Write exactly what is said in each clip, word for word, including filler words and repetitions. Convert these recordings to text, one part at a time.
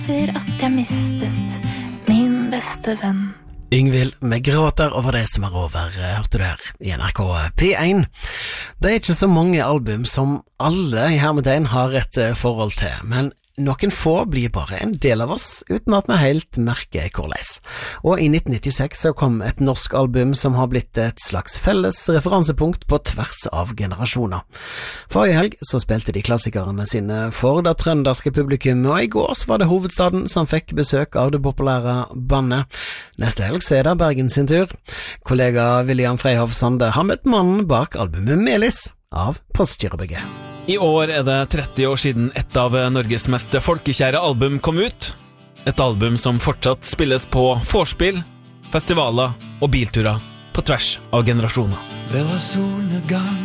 etter at jeg mistet min beste venn. Yngvild med gråter over det som er over, hørte du her i N R K P én. Det er ikke så mange album som alle i hermetegn har et forhold til, men noen få blir bare en del av oss, uten at vi helt merker hvorledes. Og i nitten nittiseks så kom et norsk album som har blitt et slags felles referansepunkt på tvers av generasjoner. Forrige helg så spilte de klassikerne sine for det trønderske publikum, og i går så var det hovedstaden som fikk besøk av det populære bandet. Neste helg så er det Bergen sin tur. Kollega William Freyhoff Sande har møtt mannen bak albumet Melis av Postgirobygget. I år er det tretti år siden et av Norges mest folkekjære album kom ut. Et album som fortsatt spilles på vorspiel, festivaler og bilturer på tvers av generasjoner. Det var solnedgang,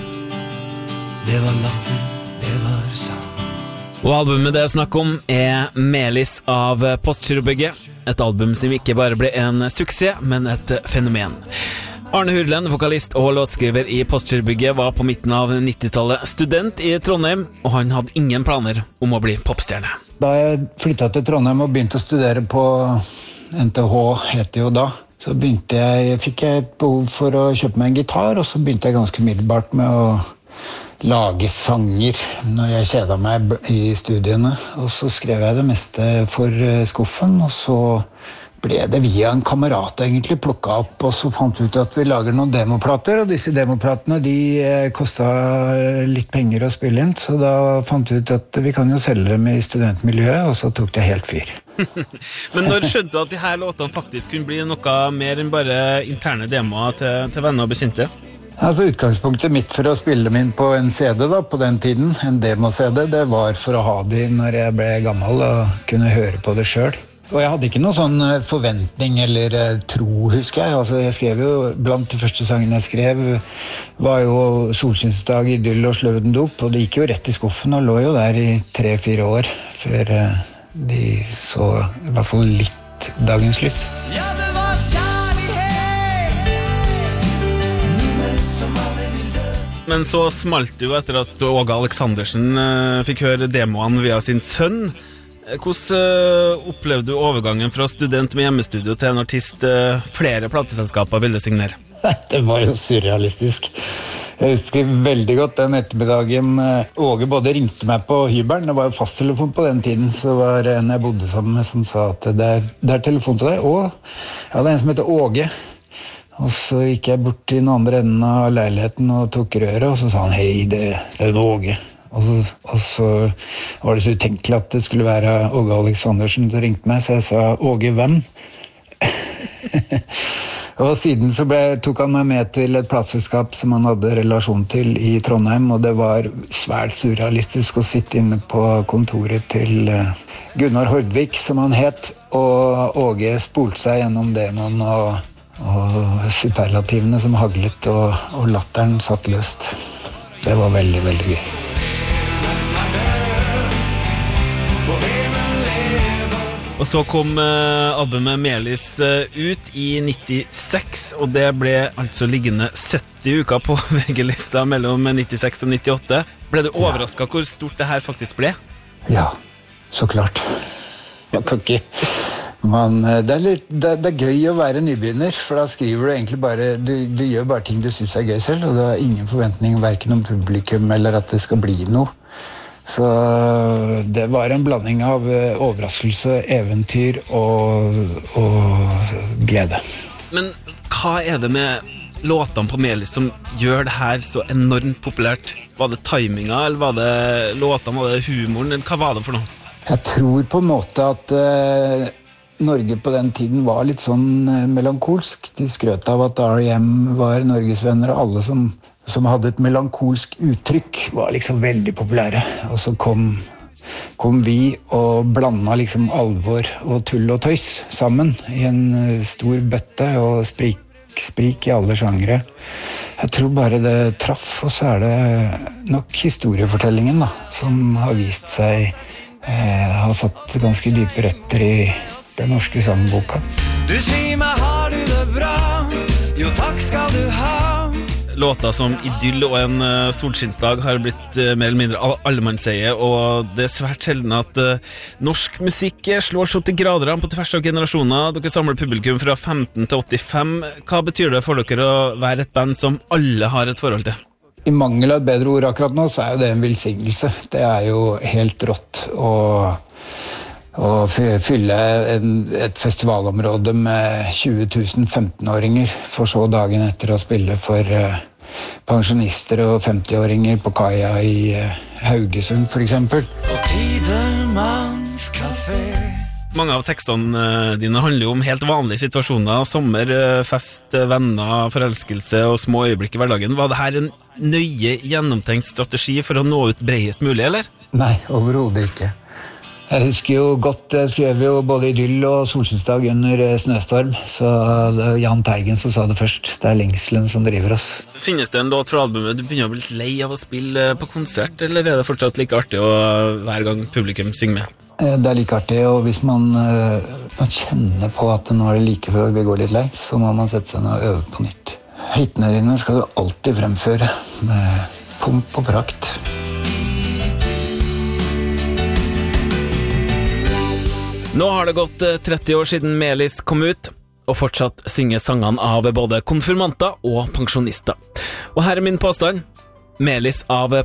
det var latter, det var sang. Og albumet det er snakk om er Melis av Postgirobygget. Et album som ikke bare ble en suksess, men et fenomen. Arne Hurlen, vokalist og låtskriver i Postgirobygget, var på midten av nittitallet student i Trondheim, og han hadde ingen planer om å bli popstjerne. Da jeg flyttet til Trondheim og begynte å studere på N T H, het det jo da, så begynte jeg, fikk jeg et behov for å kjøpe meg en gitar, og så begynte jeg ganske middelbart med å lage sanger når jeg kjedet meg i studiene. Og så skrev jeg det meste for skuffen, og så ble det via en kamerat egentlig plukket opp, og så fant vi ut at vi lager noen demoplater, og disse demoplatene de kostet litt penger å spille inn, så da fant vi ut at vi kan jo selge dem i studentmiljøet, og så tok det helt fyr. Men når skjønte du at de her låtene faktisk kunne bli noe mer enn bare interne demoer til, til venner og bekjente? Altså utgangspunktet mitt for å spille dem inn på en C D da, på den tiden, en demo-C D, det var for å ha de når jeg ble gammel og kunne høre på det selv. Og jeg hadde ikke noen sånn forventning eller tro, husker jeg. Altså, jeg skrev jo, blant de første sangene jeg skrev, var jo Solskinnsdag, Idyll og Sløvden dop, og det gikk jo rett i skuffen og lå jo der i tre-fire år, før de så i hvert fall litt dagens lys. Ja, det var kjærlighet, men som aldri vil dø. Men så smalt det jo etter at Åge Aleksandersen uh, fikk høre demoene via sin sønn. Hvordan uh, opplevde du overgangen fra student med hjemmestudio til en artist uh, flere plateselskaper ville signere? Det var jo surrealistisk. Jeg husker veldig godt den ettermiddagen Åge både ringte meg på hybelen, det var jo fasttelefon på den tiden, så var det en jeg bodde sammen med som sa at det er, det er telefon til deg, og ja, det er en som heter Åge. Og så gikk jeg bort til den andre enden av leiligheten og tok røret, og så sa han, hei, det, det er Åge. Og så, og så var det så utenkelig at det skulle være Åge Aleksandersen som ringte meg, så jeg sa, Åge, hvem? Og siden så ble, tok han meg med til et plateselskap som han hadde relasjon til i Trondheim, og det var svært surrealistisk å sitte inne på kontoret til Gunnar Hordvik, som han het, og Åge spolte seg gjennom demoen og, og superlativene som haglet, og, og latteren satt løst. Det var veldig, veldig gøy. Og så kom uh, albumet Melis uh, ut i nittiseks, og det ble altså liggende sytti uker på V G-lista mellom nittiseks og nittiåtte. Ble du overrasket hvor stort det her faktisk ble? Ja, så klart. Man kan ikke... Man, det, er litt, det, det er gøy å være nybegynner, for da skriver du egentlig bare, du, du gjør bare ting du synes er gøy selv, og det er ingen forventning hverken om publikum eller at det skal bli noe. Så det var en blanding av overraskelse, eventyr og, og glede. Men hva er det med låtene på Melis som gjør det her så enormt populært? Var det timinga, eller var det låtene, var det humoren, eller hva var det for noe? Jeg tror på en måte at eh, Norge på den tiden var litt sånn melankolsk. De skrøt av at R E M var Norges venner, og alle som som hadde et melankolsk uttrykk, var liksom veldig populære. Og så kom, kom vi og blandet liksom alvor og tull og tøys sammen i en stor bøtte og sprik, sprik i alle sjangere. Jeg tror bare det traff, og så er det nok historiefortellingen da, som har vist seg eh, har satt ganske dype røtter i den norske sangboka. Du sier meg, har du det bra? Jo, takk skal du ha. låter som Idyll og En uh, solskinnsdag har blitt uh, mer eller mindre all- allemannseie, og det er svært sjelden at uh, norsk musikk slår så til grader an på tvers av generasjoner. Dere samler publikum fra femten til åttifem. Hva betyr det for dere å være et band som alle har et forhold til? I mangel av et bedre ord akkurat nå, så er jo det en velsignelse. Det er jo helt rått å, å fylle en, et festivalområde med tjue tusen femtenåringer, for så dagen etter å spille for uh, pensjonister og femtiåringer på kaia i uh, Haugesund, for eksempel. Og Tidemanns kafé. Mange av tekstene dine handler jo om helt vanlige situasjoner, sommer, fest, venner, forelskelse og små øyeblikk i hverdagen. Var det her en nøye gjennomtenkt strategi for å nå ut bredest mulig, eller? Nei, overhodet ikke. Jeg husker jo godt, jeg skrev jo både Idyll og Solskinnsdag under snøstorm, så det er Jahn Teigen som sa det først. Det er lengselen som driver oss. Finnes det en låt fra albumet du begynner å bli litt lei av å spille på konsert, eller er det fortsatt like artig å hver gang publikum synger med? Det er like artig, og hvis man, man kjenner på at nå er det like før vi går litt lei, så må man sette seg ned og øve på nytt. Hitene dine skal du alltid fremføre med pomp og prakt. Nå har det gått tretti år siden Melis kom ut, og fortsatt synger sangene av både konfirmanter og pensjonister. Og her er min påstand. Melis av